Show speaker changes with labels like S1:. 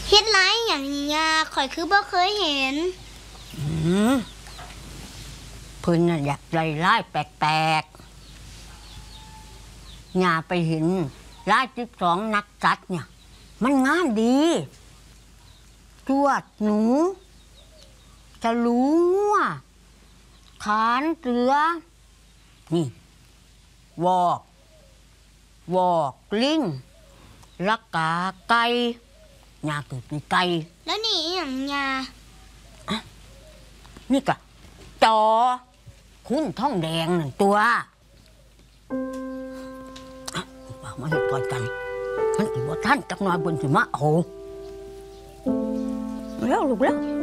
S1: เฮ็ดไรอย่างนี้ยาข่อยคือบ่เคยเห็น
S2: เพิ่นน่ะอยากใจร้ายแปลกๆยาไปเห็นร้าย12นักจัดเนี่ยมันงามดีจวดหนูจะรู้งัวขานเสือนี่วอกลิงลักกาไก่ยาเกิดในไก่
S1: แล้วนี่อย่างยา
S2: นี่กะจอคุณท่องแดงหนึ่งตัวบอกมาเห็นก่อนกันท่านถือว่าท่านจักหน่อยบนสิมะโอ้แล้วลูกแล้ว